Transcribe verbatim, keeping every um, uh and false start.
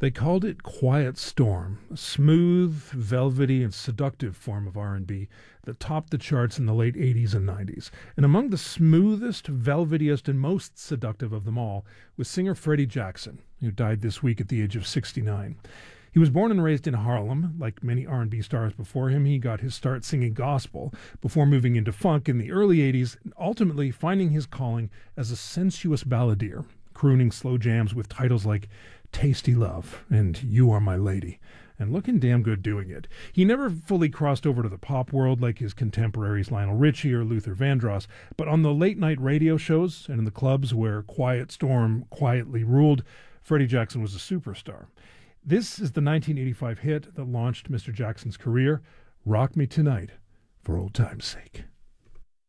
They called it Quiet Storm, a smooth, velvety, and seductive form of R and B that topped the charts in the late eighties and nineties. And among the smoothest, velvetiest, and most seductive of them all was singer Freddie Jackson, who died this week at the age of sixty-nine. He was born and raised in Harlem. Like many R and B stars before him, he got his start singing gospel before moving into funk in the early eighties, and ultimately finding his calling as a sensuous balladeer, crooning slow jams with titles like Tasty Love and You Are My Lady, and looking damn good doing it. He never fully crossed over to the pop world like his contemporaries Lionel Richie or Luther Vandross, but on the late-night radio shows and in the clubs where Quiet Storm quietly ruled, Freddie Jackson was a superstar. This is the nineteen eighty-five hit that launched Mister Jackson's career, Rock Me Tonight, for old time's sake.